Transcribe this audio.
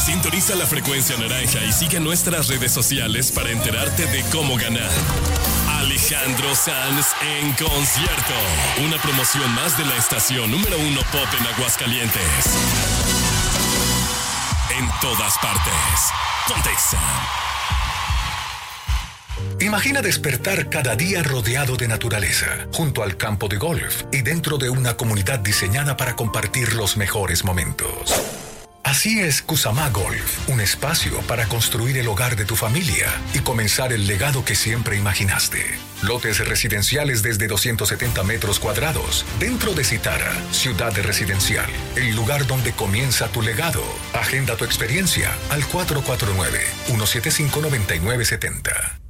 Sintoniza la frecuencia naranja y sigue nuestras redes sociales para enterarte de cómo ganar. Alejandro Sanz en concierto. Una promoción más de la estación número 1 pop en Aguascalientes. En todas partes. Ponte Exa. Imagina despertar cada día rodeado de naturaleza, junto al campo de golf y dentro de una comunidad diseñada para compartir los mejores momentos. Así es Cusamá Golf, un espacio para construir el hogar de tu familia y comenzar el legado que siempre imaginaste. Lotes residenciales desde 270 metros cuadrados, dentro de Citara, ciudad residencial, el lugar donde comienza tu legado. Agenda tu experiencia al 449-175-9970.